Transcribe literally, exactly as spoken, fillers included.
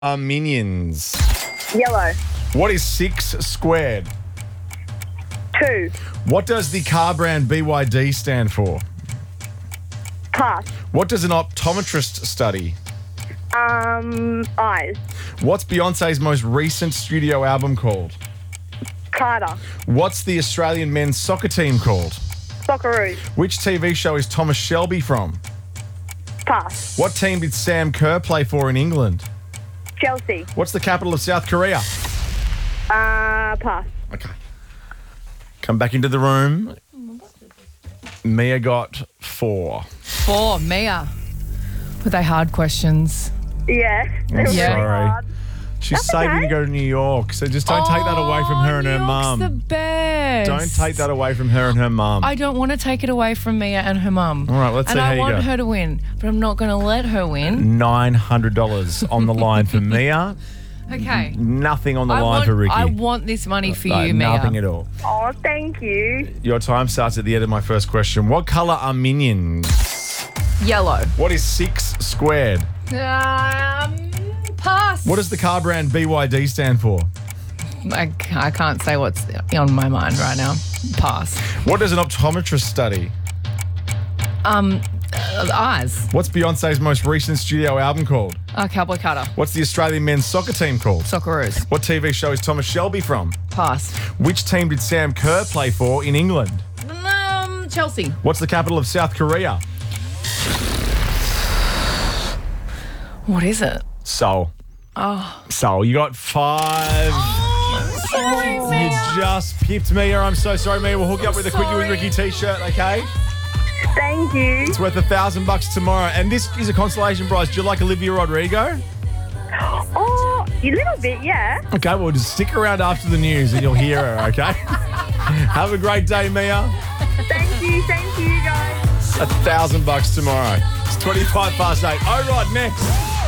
are minions? Yellow. What is six squared? Two. What does the car brand B Y D stand for? Pass. What does an optometrist study? Um, eyes. What's Beyonce's most recent studio album called? Carter. What's the Australian men's soccer team called? Socceroos. Which T V show is Thomas Shelby from? Pass. What team did Sam Kerr play for in England? Chelsea. What's the capital of South Korea? Uh, pass. Okay. Come back into the room. Mia got four. Four, Mia. Were they hard questions? Yeah. They were Yeah. really Sorry. hard. She's That's saving okay. to go to New York, so just don't take that away from her and her New York's mum. the best. Don't take that away from her and her mum. I don't want to take it away from Mia and her mum. All right, let's and see how I you want go. her to win, but I'm not going to let her win. nine hundred dollars on the line for Mia. Okay. Nothing on the I line want, for Ricky. I want this money for No, you, Mia. nothing at all. Oh, thank you. Your time starts at the end of my first question. What colour are minions? Yellow. What is six squared? Um, pass. What does the car brand B Y D stand for? I, I can't say what's on my mind right now. Pass. What does an optometrist study? Um, uh, eyes. What's Beyonce's most recent studio album called? Uh, Cowboy Carter. What's the Australian men's soccer team called? Socceroos. What T V show is Thomas Shelby from? Pass. Which team did Sam Kerr play for in England? Um, Chelsea. What's the capital of South Korea? What is it? Seoul. Oh. Seoul. You got five. Oh, sorry, You Mia. just pipped Mia. I'm so sorry, Mia. We'll hook you up with a Quickie with sorry. Ricky t-shirt, okay? Thank you. It's worth a thousand bucks tomorrow. And this is a consolation prize. Do you like Olivia Rodrigo? Oh, a little bit, yeah. Okay, well, just stick around after the news and you'll hear her, okay? Have a great day, Mia. Thank you. Thank you, guys. A thousand bucks tomorrow. It's twenty-five past eight. Oh, right, next.